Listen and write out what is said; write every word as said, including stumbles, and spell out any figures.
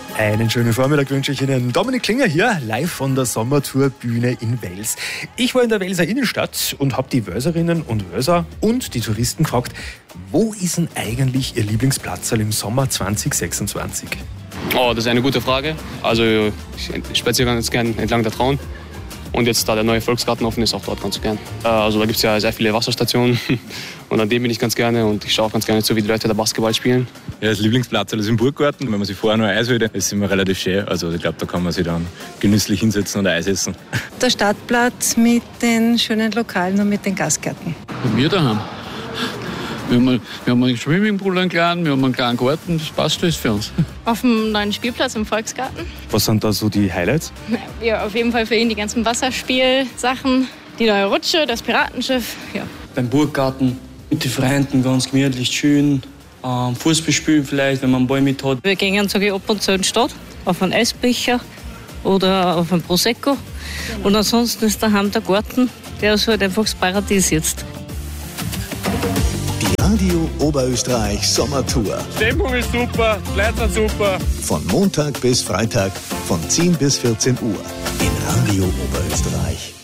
Einen schönen Vormittag wünsche ich Ihnen. Dominik Klinger hier, live von der Sommertourbühne in Wels. Ich war in der Welser Innenstadt und habe die Welserinnen und Welser und die Touristen gefragt, wo ist denn eigentlich Ihr Lieblingsplatzerl im Sommer zwanzig sechsundzwanzig? Oh, das ist eine gute Frage. Also ich spaziere ganz gern entlang der Traun. Und jetzt, da der neue Volksgarten offen ist, auch dort ganz gern. Also da gibt es ja sehr viele Wasserstationen und an dem bin ich ganz gerne und ich schaue auch ganz gerne zu, wie die Leute da Basketball spielen. Ja, das Lieblingsplatz ist im Burggarten. Wenn man sich vorher noch Eis will, ist immer relativ schön. Also ich glaube, da kann man sich dann genüsslich hinsetzen und Eis essen. Der Stadtplatz mit den schönen Lokalen und mit den Gastgärten. Bei mir daheim. Wir haben, wir haben einen Swimmingpool, einen kleinen, wir haben einen kleinen Garten, das passt alles für uns. Auf dem neuen Spielplatz im Volksgarten. Was sind da so die Highlights? Ja, auf jeden Fall für ihn die ganzen Wasserspielsachen, die neue Rutsche, das Piratenschiff. Ja. Beim Burggarten mit den Freunden ganz gemütlich, schön. Ähm, Fußball spielen vielleicht, wenn man einen Ball mit hat. Wir gehen sage ich, ab und zu in die Stadt, auf einen Eisbecher oder auf einen Prosecco. Genau. Und ansonsten ist daheim der Garten, der ist halt einfach das Paradies jetzt. Radio Oberösterreich Sommertour. Stimmung ist super, die Leute sind super. Von Montag bis Freitag von zehn bis vierzehn Uhr in Radio Oberösterreich.